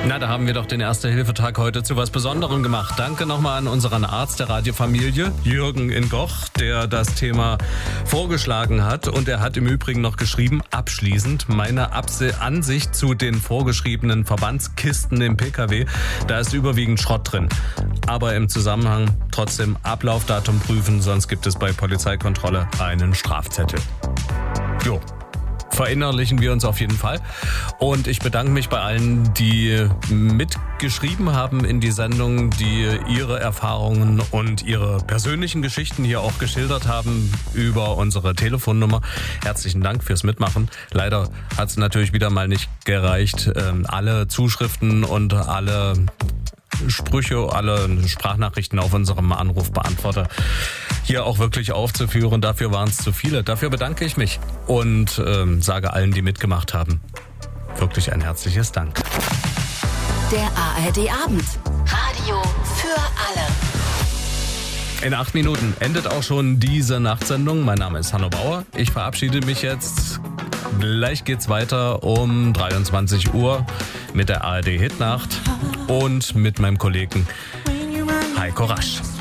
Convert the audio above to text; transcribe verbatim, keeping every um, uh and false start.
Na, da haben wir doch den Erste-Hilfe-Tag heute zu was Besonderem gemacht. Danke nochmal an unseren Arzt der Radiofamilie, Jürgen in Goch, der das Thema vorgeschlagen hat. Und er hat im Übrigen noch geschrieben, abschließend, meine Abse- Ansicht zu den vorgeschriebenen Verbandskisten im P K W. Da ist überwiegend Schrott drin. Aber im Zusammenhang trotzdem Ablaufdatum prüfen, sonst gibt es bei Polizeikontrolle einen Strafzettel. Jo. Verinnerlichen wir uns auf jeden Fall. Und ich bedanke mich bei allen, die mitgeschrieben haben in die Sendung, die ihre Erfahrungen und ihre persönlichen Geschichten hier auch geschildert haben über unsere Telefonnummer. Herzlichen Dank fürs Mitmachen. Leider hat es natürlich wieder mal nicht gereicht, alle Zuschriften und alle Sprüche, alle Sprachnachrichten auf unserem Anrufbeantworter hier auch wirklich aufzuführen. Dafür waren es zu viele. Dafür bedanke ich mich und ähm, sage allen, die mitgemacht haben, wirklich ein herzliches Dank. Der A R D-Abend. Radio für alle. In acht Minuten endet auch schon diese Nachtsendung. Mein Name ist Hanno Bauer. Ich verabschiede mich jetzt. Gleich geht's weiter um dreiundzwanzig Uhr mit der A R D-Hitnacht und mit meinem Kollegen Heiko Rasch.